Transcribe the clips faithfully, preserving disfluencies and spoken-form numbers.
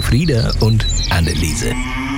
Frieda und Anneliese.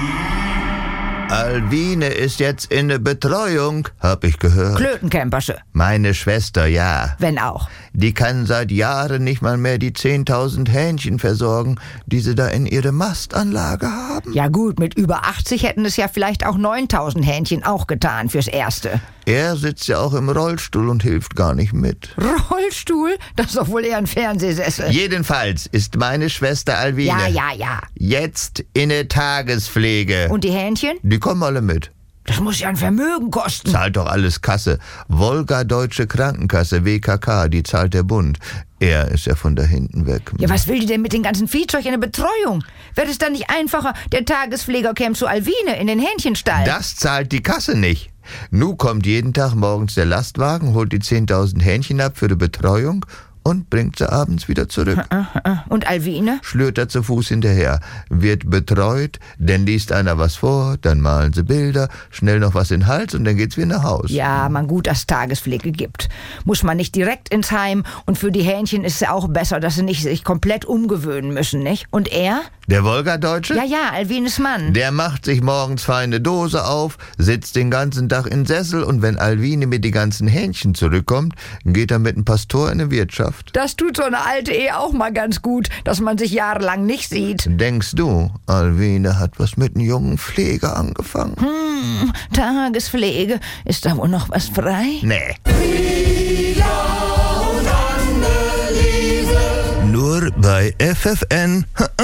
Alwine ist jetzt in der Betreuung, hab ich gehört. Klötenkämpersche. Meine Schwester, ja. Wenn auch. Die kann seit Jahren nicht mal mehr die zehntausend Hähnchen versorgen, die sie da in ihre Mastanlage haben. Ja gut, mit über achtzig hätten es ja vielleicht auch neuntausend Hähnchen auch getan fürs Erste. Er sitzt ja auch im Rollstuhl und hilft gar nicht mit. Rollstuhl? Das ist doch wohl eher ein Fernsehsessel. Jedenfalls ist meine Schwester Alwine Ja, ja, ja. jetzt in der Tagespflege. Und die Hähnchen? Die kommen alle mit. Das muss ja ein Vermögen kosten. Zahlt doch alles Kasse. Wolga Deutsche Krankenkasse, W K K, die zahlt der Bund. Er ist ja von da hinten weg. Ja, was will die denn mit dem ganzen Viehzeug in der Betreuung? Wird es dann nicht einfacher, der Tagespfleger käme zu Alwine in den Hähnchenstall? Das zahlt die Kasse nicht. Nu kommt jeden Tag morgens der Lastwagen, holt die zehntausend Hähnchen ab für die Betreuung und bringt sie abends wieder zurück. Und Alwine? Schlürt er zu Fuß hinterher, wird betreut, dann liest einer was vor, dann malen sie Bilder, schnell noch was in den Hals und dann geht's wieder nach Haus. Ja, man gut, dass Tagespflege gibt. Muss man nicht direkt ins Heim und für die Hähnchen ist es auch besser, dass sie nicht sich komplett umgewöhnen müssen, nicht? Und er? Der Wolga-Deutsche? Ja, ja, Alwines Mann. Der macht sich morgens feine Dose auf, sitzt den ganzen Tag in Sessel und wenn Alwine mit die ganzen Hähnchen zurückkommt, geht er mit dem Pastor in eine Wirtschaft. Das tut so eine alte Ehe auch mal ganz gut, dass man sich jahrelang nicht sieht. Denkst du, Alwine hat was mit einem jungen Pfleger angefangen? Hm, Tagespflege. Ist da wohl noch was frei? Nee. Nur bei F F N